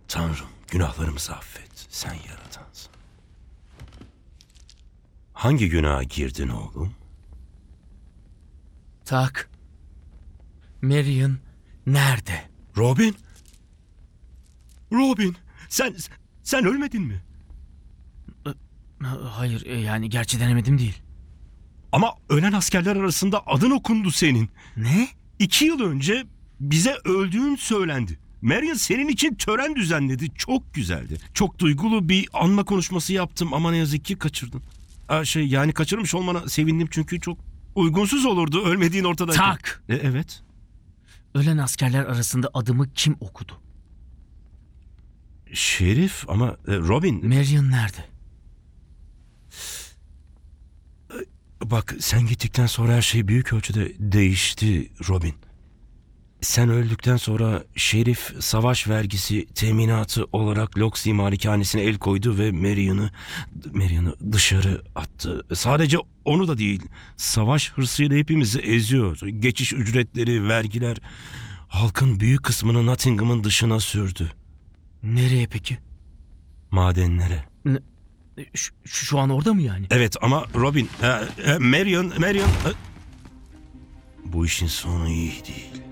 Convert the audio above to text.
Tanrım, günahlarımızı affet. Sen yaratansın. Hangi günaha girdin oğlum? Tak. Marion nerede? Robin? Robin, sen ölmedin mi? Hayır, yani gerçi denemedim değil. Ama ölen askerler arasında adın okundu senin. Ne? 2 yıl önce bize öldüğün söylendi. Marion senin için tören düzenledi. Çok güzeldi. Çok duygulu bir anma konuşması yaptım ama ne yazık ki kaçırdın. Yani kaçırmış olmana sevindim çünkü çok uygunsuz olurdu ölmediğin ortadayken. Tak! Evet. Ölen askerler arasında adımı kim okudu? Şerif ama Robin... Marion nerede? Bak sen gittikten sonra her şey büyük ölçüde değişti Robin. Sen öldükten sonra Şerif savaş vergisi teminatı olarak Loxley malikanesine el koydu ve Marion'ı dışarı attı. Sadece onu da değil, savaş hırsıyla hepimizi eziyor. Geçiş ücretleri, vergiler halkın büyük kısmını Nottingham'ın dışına sürdü. Nereye peki? Madenlere. Şu an orada mı yani? Evet ama Robin, Marion, bu işin sonu iyi değil.